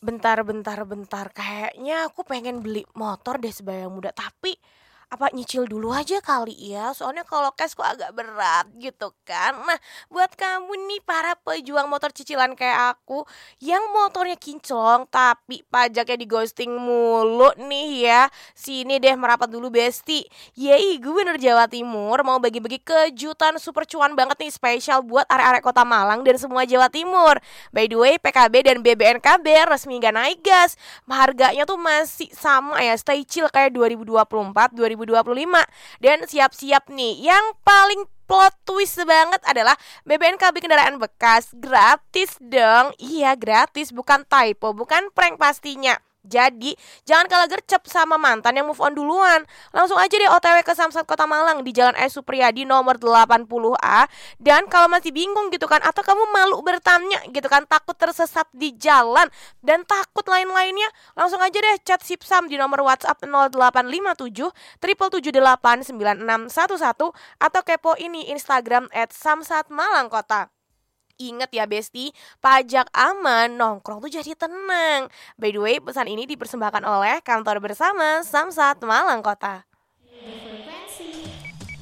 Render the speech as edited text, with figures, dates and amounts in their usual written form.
Bentar, kayaknya aku pengen beli motor deh sebayang muda, tapi apa nyicil dulu aja kali ya? Soalnya kalau cash kok agak berat gitu kan. Nah, buat kamu nih para pejuang motor cicilan kayak aku yang motornya kinclong tapi pajaknya di ghosting mulu nih ya. Sini deh merapat dulu Besti. Yey, Gubernur Jawa Timur mau bagi-bagi kejutan super cuan banget nih spesial buat area-area Kota Malang dan semua Jawa Timur. By the way, PKB dan BBNKB resmi gak naik gas. Harganya tuh masih sama ya, stay chill kayak 2024, 2025. Dan siap-siap nih, yang paling plot twist banget adalah BBNKB kendaraan bekas gratis dong. Iya gratis, bukan typo, bukan prank pastinya. Jadi jangan kalah gercep sama mantan yang move on duluan. Langsung aja deh OTW ke Samsat Kota Malang di Jalan S Supriyadi nomor 80A. Dan kalau masih bingung gitu kan, atau kamu malu bertanya gitu kan, takut tersesat di jalan dan takut lain-lainnya, langsung aja deh chat Sipsam di nomor WhatsApp 0857 778 9611 atau kepo ini Instagram @samsatmalangkota. Ingat ya Besti, pajak aman, nongkrong tuh jadi tenang. By the way, pesan ini dipersembahkan oleh Kantor Bersama Samsat Malang Kota.